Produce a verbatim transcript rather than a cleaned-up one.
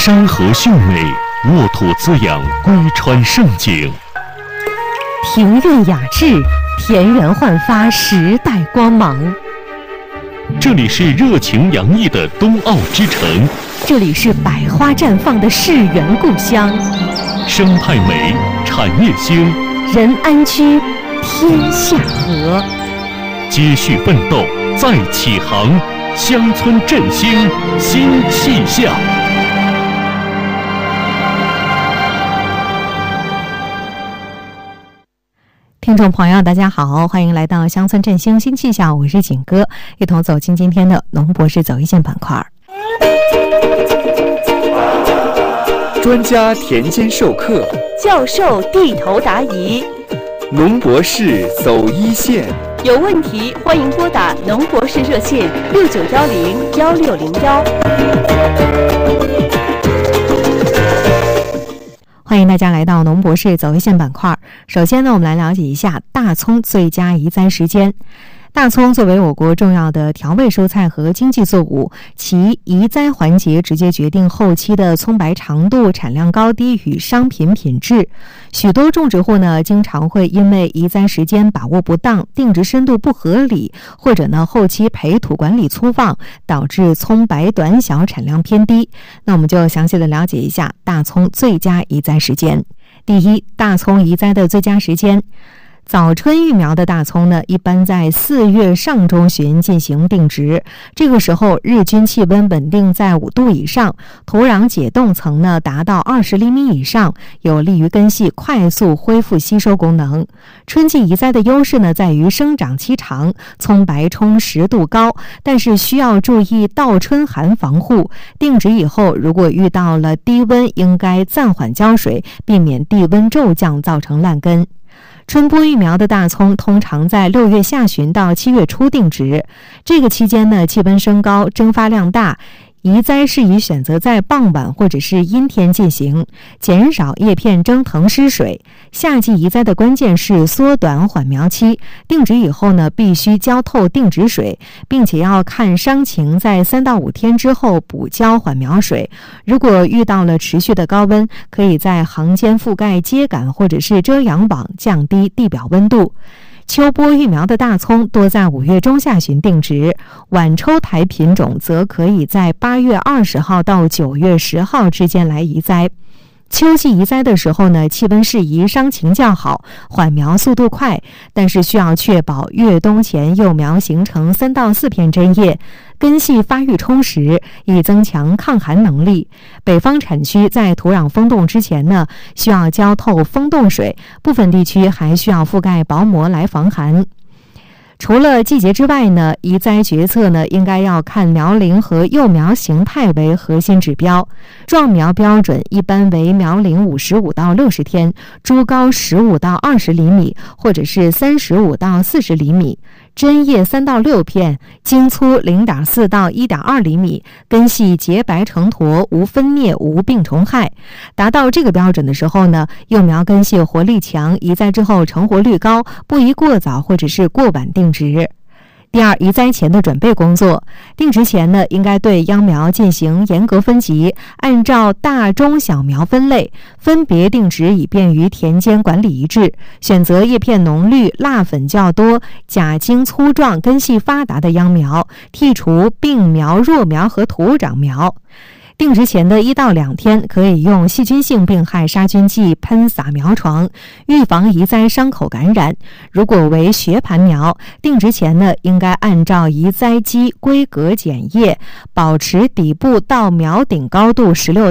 山河秀美，沃土滋养，归川盛景。 庭院雅致，田园焕发时代光芒。 这里是热情洋溢的冬奥之城， 这里是百花绽放的世园故乡。 生态美，产业兴， 人安居，天下和。 接续奋斗，再起航，乡村振兴新气象。 听众朋友大家好，欢迎来到乡村振兴新气象，我是景哥，一同走进今天的农博士走一线板块。 专家田间授课， 教授地头答疑， 农博士走一线。 有问题欢迎拨打农博士热线六九幺零幺六零幺。 欢迎大家来到农博士走一线板块。首先呢，我们来了解一下大葱最佳移栽时间。大葱作为我国重要的调味蔬菜和经济作物，其移栽环节直接决定后期的葱白长度、产量高低与商品品质。许多种植户呢，经常会因为移栽时间把握不当、定植深度不合理，或者呢后期培土管理粗放，导致葱白短小、产量偏低。那我们就详细的了解一下大葱最佳移栽时间。第一，大葱移栽的最佳时间。早春育苗的大葱呢，一般在四月上中旬进行定植。这个时候日均气温稳定在五度以上，土壤解冻层呢达到二十厘米以上，有利于根系快速恢复吸收功能。春季移栽的优势呢，在于生长期长，葱白充实度高，但是需要注意倒春寒防护。定植以后，如果遇到了低温，应该暂缓浇水，避免地温骤降造成烂根。春播育苗的大葱通常在六月下旬到七月初定植，这个期间呢，气温升高，蒸发量大，移栽适宜选择在傍晚或者是阴天进行，减少叶片蒸腾失水。夏季移栽的关键是缩短缓苗期，定植以后呢，必须浇透定植水，并且要看伤情，在三到五天之后补浇缓苗水。如果遇到了持续的高温，可以在行间覆盖秸秆或者是遮阳网，降低地表温度。秋播育苗的大葱多在五月中下旬定植，晚抽台品种则可以在八月二十号到九月十号之间来移栽。秋季移栽的时候呢，气温适宜，伤情较好，缓苗速度快，但是需要确保越冬前幼苗形成三到四片针叶，根系发育充实，以增强抗寒能力。北方产区在土壤封冻之前呢，需要浇透封冻水，部分地区还需要覆盖薄膜来防寒。除了季节之外呢，移栽决策呢，应该要看苗龄和幼苗形态为核心指标。壮苗标准一般为苗龄五十五到六十天，株高十五到二十厘米，或者是三十五到四十厘米，针叶三到六片，茎粗零点四到一点二厘米，根系洁白成坨，无分灭，无病虫害。达到这个标准的时候呢，幼苗根系活力强，移栽之后成活率高，不宜过早或者是过晚定植。第二，移栽前的准备工作。定植前呢，应该对秧苗进行严格分级，按照大中小苗分类，分别定植，以便于田间管理一致。选择叶片浓绿、蜡粉较多、假茎粗壮、根系发达的秧苗，剔除病苗、弱苗和土长苗。定植前的一到两天，可以用细菌性病害杀菌剂喷洒苗床，预防移栽伤口感染。如果为学盘苗，定植前呢，应该按照移栽基规格剪叶，保持底部到苗顶高度十六